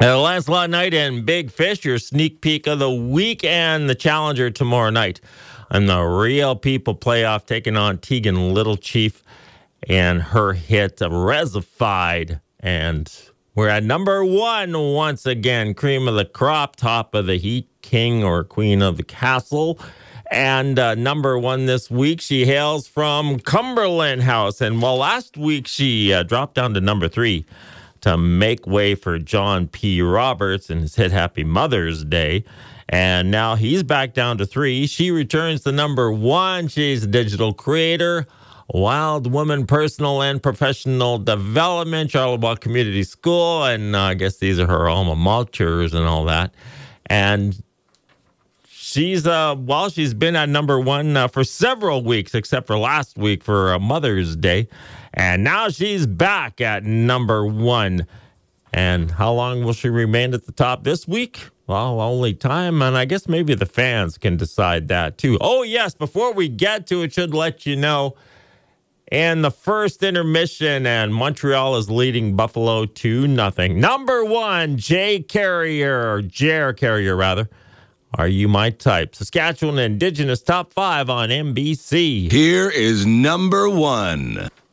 Lancelot Knight and Big Fish, your sneak peek of the week, and the challenger tomorrow night on the Real People playoff, taking on Tegan Little Chief and her hit Resified. And we're at number one once again, cream of the crop, top of the heat, king or queen of the castle. And number one this week, she hails from Cumberland House. And while last week she dropped down to number three to make way for John P. Roberts and his hit Happy Mother's Day. And now he's back down to three. She returns to number one. She's a digital creator, wild woman, personal and professional development, Charlevoix Community School. And I guess these are her alma maters and all that. And she's she's been at number one for several weeks, except for last week for Mother's Day. And now she's back at number one. And how long will she remain at the top this week? Well, only time, and I guess maybe the fans can decide that too. Oh, yes, before we get to it, should let you know, in the first intermission, and Montreal is leading Buffalo 2-0. Number one, Jer Carrier, rather. Are You My Type? Saskatchewan Indigenous Top 5 on NBC. Here is number one.